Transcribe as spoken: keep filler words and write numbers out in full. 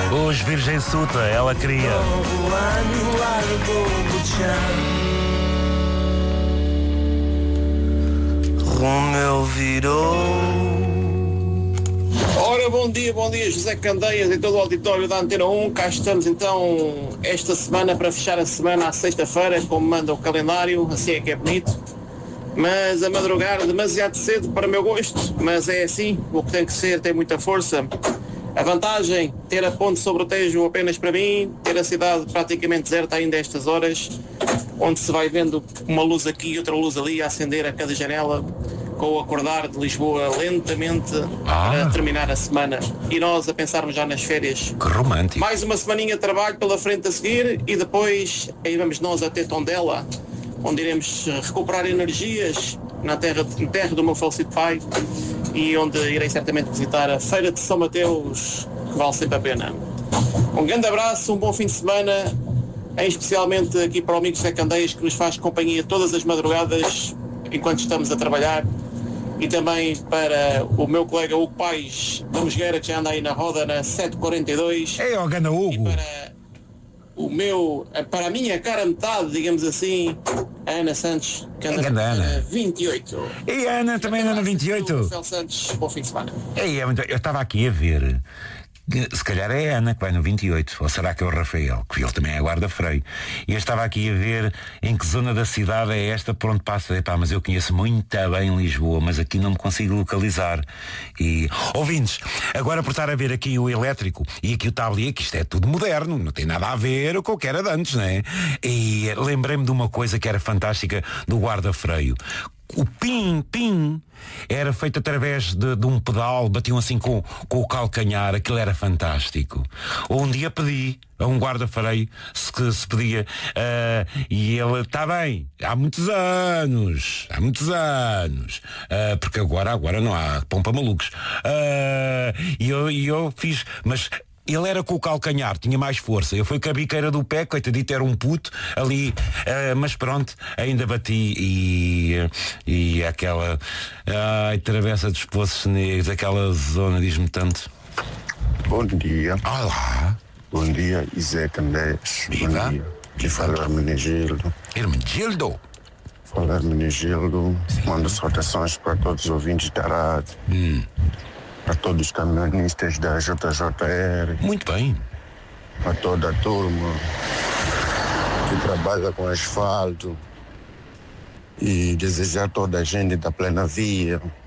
Os Virgem Suta, ela queria. Romeu virou. Ora, bom dia, bom dia, José Candeias e todo o auditório da Antena um. Cá estamos então esta semana para fechar a semana à sexta-feira, como manda o calendário, assim é que é bonito. Mas a madrugar demasiado cedo para o meu gosto, mas é assim, o que tem que ser tem muita força. A vantagem, ter a ponte sobre o Tejo apenas para mim, ter a cidade praticamente deserta ainda a estas horas, onde se vai vendo uma luz aqui e outra luz ali a acender a cada janela, com o acordar de Lisboa lentamente ah. para terminar a semana. E nós a pensarmos já nas férias. Que romântico. Mais uma semaninha de trabalho pela frente a seguir e depois aí vamos nós até Tondela, onde iremos recuperar energias na terra, na terra do meu falecido pai e onde irei certamente visitar a Feira de São Mateus, que vale sempre a pena. Um grande abraço, um bom fim de semana, em especialmente aqui para o amigo José Candeias, que nos faz companhia todas as madrugadas enquanto estamos a trabalhar, e também para o meu colega Hugo Paes da Mosgueira, que já anda aí na roda na sete quarenta e dois. É, ó, ganda Hugo. E para o meu, para a minha cara metade, digamos assim, a Ana Santos, que anda é na Ana. vinte e oito. E a Ana também anda na vinte e oito. Rafael Santos, bom fim de semana. Ei, eu estava aqui a ver. Se calhar é a Ana que vai no vinte e oito, ou será que é o Rafael, que ele também é guarda-freio. E eu estava aqui a ver em que zona da cidade é esta por onde passa. Epá, mas eu conheço muito bem Lisboa, mas aqui não me consigo localizar. E, ouvintes, agora por estar a ver aqui o elétrico e aqui o tablier, que isto é tudo moderno, não tem nada a ver com o que era de antes, não é? E lembrei-me de uma coisa que era fantástica do guarda-freio. O pim-pim era feito através de, de um pedal, batiam assim com, com o calcanhar, aquilo era fantástico. Um dia pedi a um guarda-freio se, se podia, uh, e ele, está bem, há muitos anos, há muitos anos, uh, porque agora, agora não há pão para malucos. Uh, e eu, e eu fiz, mas... Ele era com o calcanhar, tinha mais força. Eu fui com a biqueira do pé, coitadito, era um puto ali, uh, mas pronto, ainda bati e, e aquela ai, travessa dos Poços Negros, aquela zona diz-me tanto. Bom dia. Olá. Bom dia, Isé Candeias. Viva. Bom dia. Que fala Hermenegildo. Hermenegildo. Fala Hermenegildo. Mando saudações para todos os ouvintes da rádio. Hum. Para todos os caminhonistas da J J R. Muito bem. Para toda a turma que trabalha com asfalto. E desejar a toda a gente da plena via